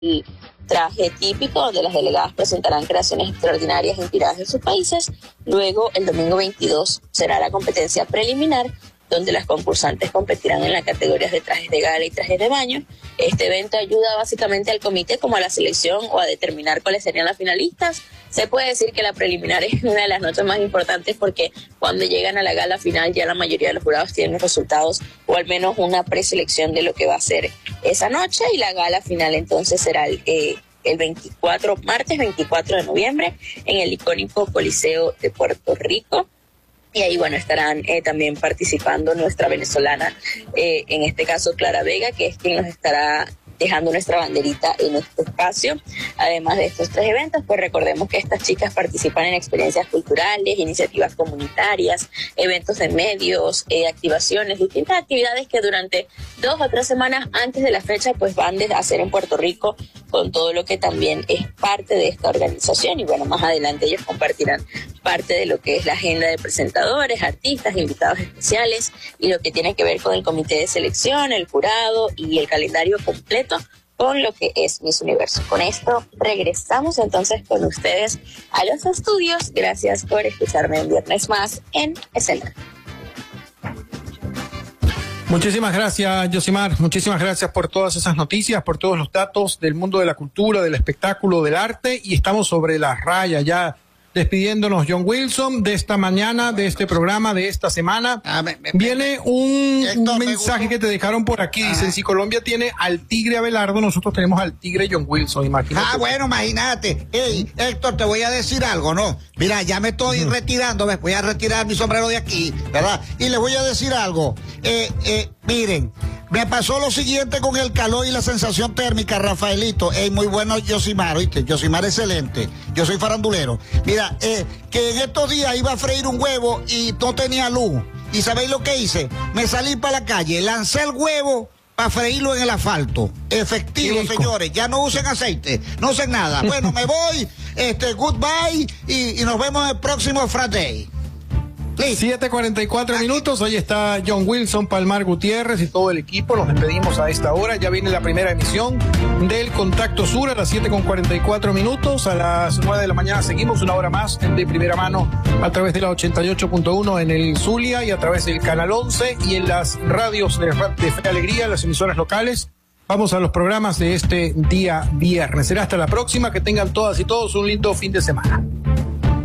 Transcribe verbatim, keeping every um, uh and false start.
el traje típico, donde las delegadas presentarán creaciones extraordinarias inspiradas en sus países. Luego, el domingo veintidós, será la competencia preliminar, donde las concursantes competirán en las categorías de trajes de gala y trajes de baño. Este evento ayuda básicamente al comité como a la selección o a determinar cuáles serían las finalistas. Se puede decir que la preliminar es una de las noches más importantes porque cuando llegan a la gala final ya la mayoría de los jurados tienen los resultados o al menos una preselección de lo que va a ser esa noche, y la gala final entonces será el, eh, el veinticuatro, martes veinticuatro de noviembre en el icónico Coliseo de Puerto Rico. Y ahí, bueno, estarán eh, también participando nuestra venezolana, eh, en este caso Clara Vega, que es quien nos estará dejando nuestra banderita en este espacio. Además de estos tres eventos, pues recordemos que estas chicas participan en experiencias culturales, iniciativas comunitarias, eventos de medios, eh, activaciones, distintas actividades que durante dos o tres semanas antes de la fecha pues van a hacer en Puerto Rico, con todo lo que también es parte de esta organización. Y bueno, más adelante ellos compartirán parte de lo que es la agenda de presentadores, artistas, invitados especiales y lo que tiene que ver con el comité de selección, el jurado y el calendario completo con lo que es Miss Universo. Con esto regresamos entonces con ustedes a los estudios. Gracias por escucharme un viernes más en Escena. Muchísimas gracias, Yosimar. Muchísimas gracias por todas esas noticias, por todos los datos del mundo de la cultura, del espectáculo, del arte. Y estamos sobre la raya ya, despidiéndonos, John Wilson, de esta mañana, de este programa, de esta semana. Ah, me, me, Viene un, Héctor, un mensaje que te dejaron por aquí. Dicen, si Colombia tiene al tigre Abelardo, nosotros tenemos al tigre John Wilson. Imagínate. Ah, bueno, imagínate. Hey, Héctor, te voy a decir algo, ¿no? Mira, ya me estoy uh-huh. retirando, me voy a retirar mi sombrero de aquí, ¿verdad? Y les voy a decir algo. Eh, eh, miren, me pasó lo siguiente con el calor y la sensación térmica, Rafaelito. Ey, muy bueno Yosimar, ¿oíste? Yosimar excelente. Yo soy farandulero. Mira, eh, que en estos días iba a freír un huevo y no tenía luz. ¿Y sabéis lo que hice? Me salí para la calle, lancé el huevo para freírlo en el asfalto. Efectivo, señores. Ya no usen aceite, no usen nada. Bueno, me voy, este, goodbye y, y nos vemos el próximo Friday. siete cuarenta y cuatro minutos, ahí está John Wilson, Palmar Gutiérrez y todo el equipo. Nos despedimos a esta hora. Ya viene la primera emisión del Contacto Sur a las siete con cuarenta y cuatro minutos. A las nueve de la mañana seguimos una hora más de primera mano a través de la ochenta y ocho punto uno en el Zulia y a través del Canal once y en las radios de, de Fe y Alegría, las emisoras locales. Vamos a los programas de este día viernes. Será hasta la próxima. Que tengan todas y todos un lindo fin de semana.